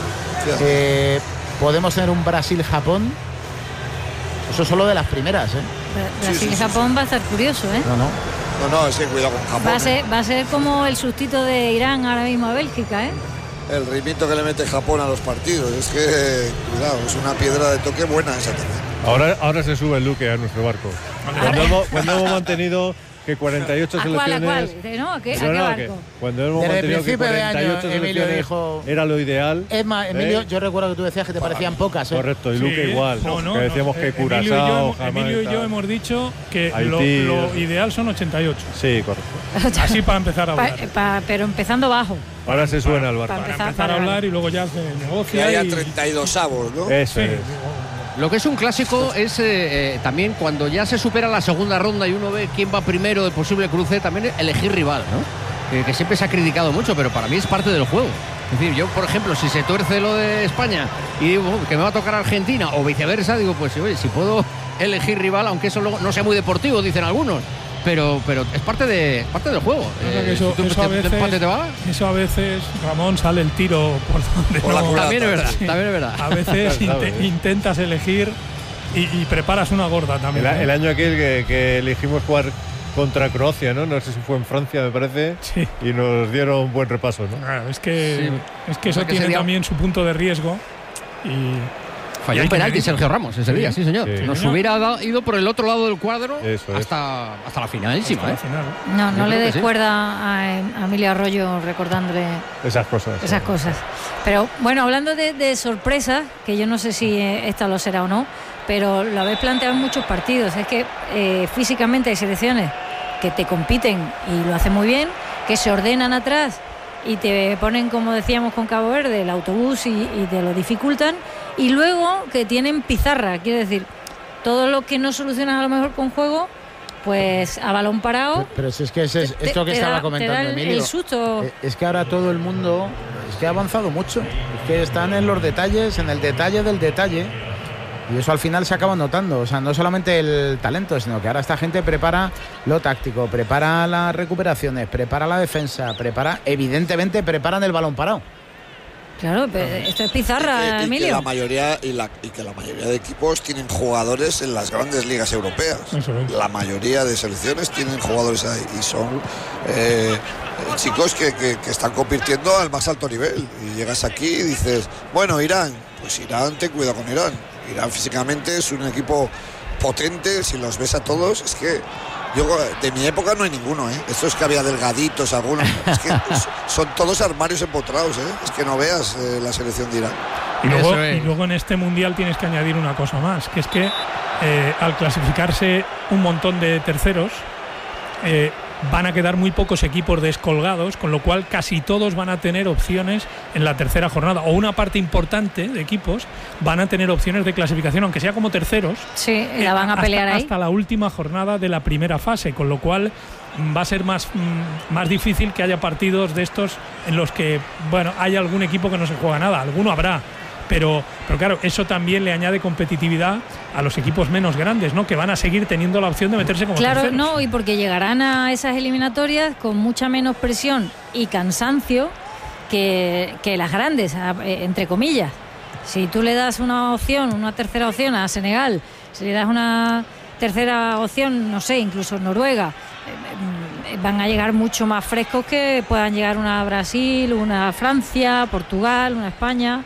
Podemos tener un Brasil-Japón. Eso solo de las primeras, ¿eh? Brasil-Japón va a estar curioso, ¿eh? No, es que cuidado con Japón. Va a ser como el sustito de Irán ahora mismo a Bélgica, ¿eh? El ritmito que le mete Japón a los partidos. Es que, cuidado, es una piedra de toque buena esa también. Ahora se sube el Luque a nuestro barco. Cuando hemos mantenido que 48 selecciones... ¿A qué barco? Cuando hemos mantenido que 48 selecciones dijo, era lo ideal... Es más, Emilio, yo recuerdo que tú decías que te parecían pocas, ¿eh? Correcto, y Luque igual. No, que decíamos que Curazao, Emilio y yo hemos dicho que Haití, lo ideal son 88. Sí, correcto. Así para empezar a hablar. Pero empezando bajo. Ahora se suena al barco. Para empezar a hablar y luego ya se negocia. Que haya 32avos, ¿no? Eso es. Lo que es un clásico es también cuando ya se supera la segunda ronda y uno ve quién va primero de posible cruce, también elegir rival, ¿no? Que siempre se ha criticado mucho, pero para mí es parte del juego. Es decir, yo, por ejemplo, si se tuerce lo de España y digo que me va a tocar Argentina o viceversa, digo, pues oye, si puedo elegir rival, aunque eso luego no sea muy deportivo, dicen algunos. Pero es parte del juego. Eso a veces, Ramón, sale el tiro por donde no. También es verdad. A veces intentas elegir y preparas una gorda también. El año aquel que elegimos jugar contra Croacia, ¿no? No sé si fue en Francia, me parece. Sí. Y nos dieron un buen repaso, ¿no? Claro, es que eso tiene también su punto de riesgo. Falló un penalti Sergio Ramos ese día, sí señor. Sí. Nos hubiera ido por el otro lado del cuadro Eso es. hasta la finalísima. Hasta la final. No le des sí. cuerda a Emilio Arroyo recordándole Esas cosas. Pero bueno, hablando de sorpresas, que yo no sé si esta lo será o no, pero lo habéis planteado en muchos partidos. Es que físicamente hay selecciones que te compiten y lo hacen muy bien, que se ordenan atrás y te ponen, como decíamos con Cabo Verde, el autobús y te lo dificultan, y luego que tienen pizarra, quiero decir, todo lo que no solucionas a lo mejor con juego, pues a balón parado. Pero si es que esto que estaba comentando Emilio, el susto. Es que ahora todo el mundo es que ha avanzado mucho, es que están en los detalles, en el detalle del detalle. Y eso al final se acaba notando, o sea, no solamente el talento, sino que ahora esta gente prepara lo táctico, prepara las recuperaciones, prepara la defensa, evidentemente preparan el balón parado. Claro, pero esto es pizarra, Emilio. Que la mayoría de equipos tienen jugadores en las grandes ligas europeas. La mayoría de selecciones tienen jugadores ahí y son chicos que están compitiendo al más alto nivel. Y llegas aquí y dices, bueno, Irán, pues Irán, ten cuidado con Irán. Irán físicamente es un equipo potente, si los ves a todos, es que yo de mi época no hay ninguno, ¿eh? Esto es que había delgaditos algunos, es que son todos armarios empotrados, ¿eh? Es que no veas la selección de Irán. Y luego en este mundial tienes que añadir una cosa más, que es que al clasificarse un montón de terceros, van a quedar muy pocos equipos descolgados, con lo cual casi todos van a tener opciones en la tercera jornada, o una parte importante de equipos van a tener opciones de clasificación, aunque sea como terceros. Sí, la van a pelear ahí hasta la última jornada de la primera fase, con lo cual va a ser más difícil que haya partidos de estos en los que, bueno, hay algún equipo que no se juega nada, alguno habrá. Pero claro, eso también le añade competitividad a los equipos menos grandes, ¿no? Que van a seguir teniendo la opción de meterse como terceros. Claro, no, y porque llegarán a esas eliminatorias con mucha menos presión y cansancio que las grandes, entre comillas. Si tú le das una tercera opción a Senegal, si le das una tercera opción, no sé, incluso Noruega, van a llegar mucho más frescos que puedan llegar una Brasil, una Francia, Portugal, una España.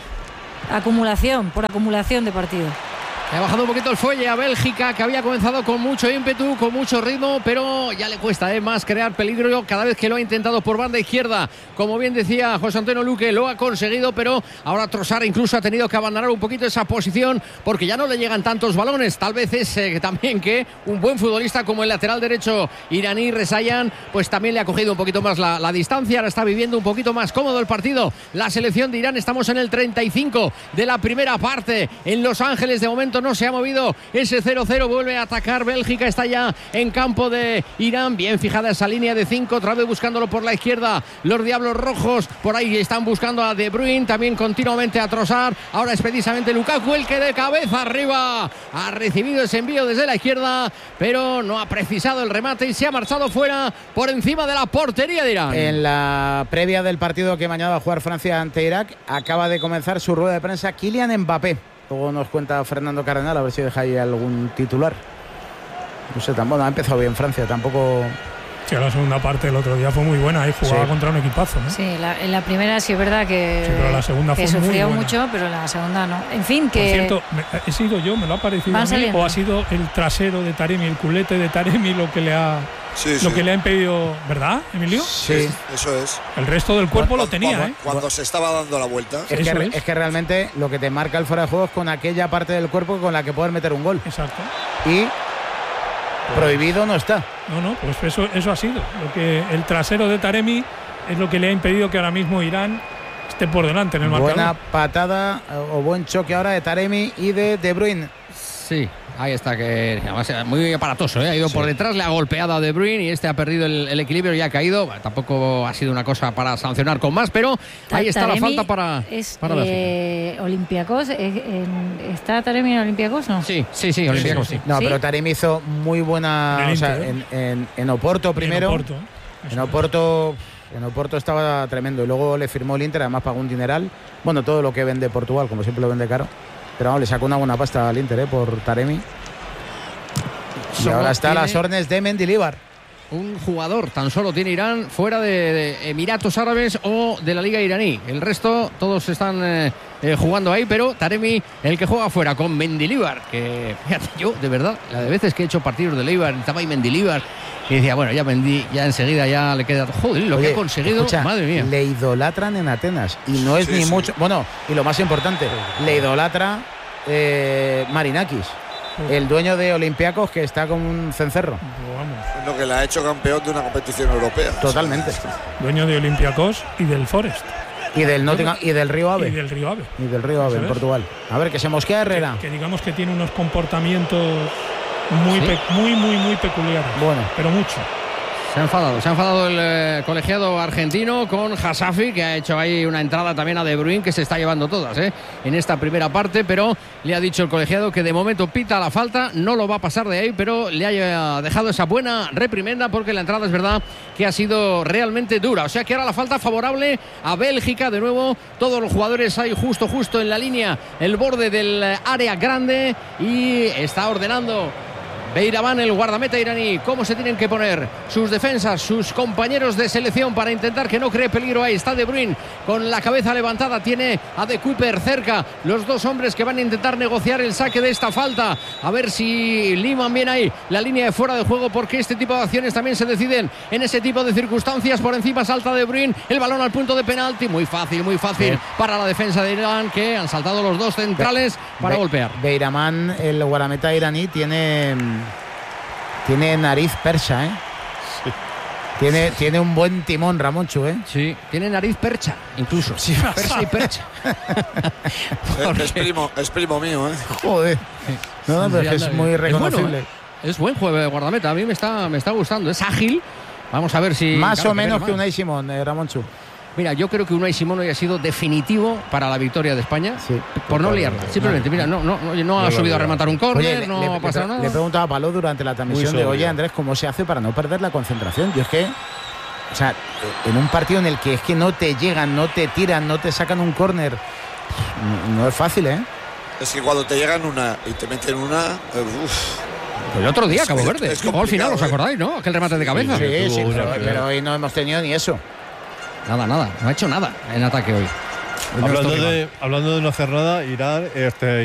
Acumulación de partidos. Ha bajado un poquito el fuelle a Bélgica, que había comenzado con mucho ímpetu, con mucho ritmo, pero ya le cuesta más crear peligro cada vez que lo ha intentado por banda izquierda. Como bien decía José Antonio Luque, lo ha conseguido, pero ahora Trossard incluso ha tenido que abandonar un poquito esa posición porque ya no le llegan tantos balones. Tal vez es también que un buen futbolista como el lateral derecho iraní, Rezayan, pues también le ha cogido un poquito más la distancia. Ahora está viviendo un poquito más cómodo el partido. La selección de Irán, estamos en el 35 de la primera parte en Los Ángeles. De momento no se ha movido ese 0-0, vuelve a atacar Bélgica, está ya en campo de Irán, bien fijada esa línea de 5, otra vez buscándolo por la izquierda, los Diablos Rojos, por ahí están buscando a De Bruyne, también continuamente a Trossard, ahora es precisamente Lukaku el que de cabeza arriba ha recibido ese envío desde la izquierda, pero no ha precisado el remate y se ha marchado fuera por encima de la portería de Irán. En la previa del partido que mañana va a jugar Francia ante Irak, acaba de comenzar su rueda de prensa Kylian Mbappé. Luego nos cuenta Fernando Cardenal, a ver si deja ahí algún titular. No sé, tampoco ha empezado bien Francia, tampoco. Sí, la segunda parte del otro día fue muy buena, ahí jugaba contra un equipazo, ¿no? Sí, en la primera sí es verdad que, pero la segunda fue sufrió muy mucho, pero la segunda no. En fin, que. Por cierto, he sido yo, me lo ha parecido a mí, o ha sido el trasero de Taremi, el culete de Taremi lo que le ha. Que le ha impedido, ¿verdad, Emilio? Sí, eso es. El resto del cuerpo lo tenía, cuando se estaba dando la vuelta. Es que realmente lo que te marca el fuera de juego es con aquella parte del cuerpo con la que puedes meter un gol. Exacto. Y prohibido no está. No, pues eso ha sido. Lo que el trasero de Taremi es lo que le ha impedido que ahora mismo Irán esté por delante en el marcador. Buena patada o buen choque ahora de Taremi y de De Bruyne. Sí, ahí está, que además muy aparatoso, ha ido por detrás, le ha golpeado a De Bruyne y este ha perdido el equilibrio y ha caído. Bueno, tampoco ha sido una cosa para sancionar con más, pero ahí está Taremi la falta para Olympiacos. ¿Está Taremi en Olympiacos? No. Sí, Olympiacos sí. No, pero Taremi hizo muy buena, en Oporto primero. En Oporto estaba tremendo y luego le firmó el Inter, además pagó un dineral. Bueno, todo lo que vende Portugal, como siempre lo vende caro. Pero vamos, le sacó una buena pasta al Inter por Taremi. Y ahora está a las órdenes de Mendilibar. Un jugador tan solo tiene Irán fuera de Emiratos Árabes o de la Liga iraní. El resto todos están jugando ahí, pero Taremi el que juega fuera con Mendilibar, que fíjate, yo de verdad, la de veces que he hecho partidos de Leibar, estaba ahí Mendilibar y decía, bueno, ya enseguida ya le queda, joder, lo que ha conseguido, madre mía. Le idolatran en Atenas y no es mucho, bueno, y lo más importante, le idolatra Marinakis, el dueño de Olympiacos, que está con un cencerro. Es lo que le ha hecho campeón de una competición europea. Totalmente. Dueño de Olympiacos y del Forest. Y del Nottingham, y del Río Ave. Y del Río Ave en Portugal. A ver, que se mosquea Herrera. Que digamos que tiene unos comportamientos muy peculiares. Bueno. Pero mucho. Se ha enfadado el colegiado argentino con Hasafi, que ha hecho ahí una entrada también a De Bruyne, que se está llevando todas en esta primera parte, pero le ha dicho el colegiado que de momento pita la falta, no lo va a pasar de ahí, pero le ha dejado esa buena reprimenda porque la entrada es verdad que ha sido realmente dura. O sea que ahora la falta favorable a Bélgica, de nuevo todos los jugadores ahí justo en la línea, el borde del área grande, y está ordenando Beiraban, el guardameta iraní, cómo se tienen que poner sus defensas, sus compañeros de selección para intentar que no cree peligro. Ahí está De Bruyne con la cabeza levantada, tiene a De Cuyper cerca, los dos hombres que van a intentar negociar el saque de esta falta, a ver si liman bien ahí la línea de fuera de juego, porque este tipo de acciones también se deciden en ese tipo de circunstancias. Por encima salta De Bruyne, el balón al punto de penalti, muy fácil para la defensa de Irán, que han saltado los dos centrales para golpear. Beiraman, el guardameta iraní, tiene nariz persa, Sí. Tiene un buen timón, Ramonchu, Sí, tiene nariz percha, incluso. Sí, persa y percha. Es primo mío, Joder. No, pero es muy reconocible. Es buen juego guardameta, a mí me está gustando. Es ágil. Vamos a ver si... Más o menos que Unai Simón, Ramonchu. Mira, yo creo que Unai Simón hoy ha sido definitivo para la victoria de España, por no liarla. Simplemente, mira, no ha subido a rematar un córner, no ha pasado nada. Le preguntaba a Paló durante la transmisión de, oye, Andrés, ¿cómo se hace para no perder la concentración? Yo es que, o sea, en un partido en el que es que no te llegan, no te tiran, no te sacan un córner, no es fácil, Es que cuando te llegan una y te meten una, El otro día, Cabo Verde. Luego al final, ¿os acordáis, no? Aquel remate de cabeza. Sí, pero hoy no hemos tenido ni eso. Nada. No ha hecho nada en ataque hoy. Hablando de no hacer nada, Irán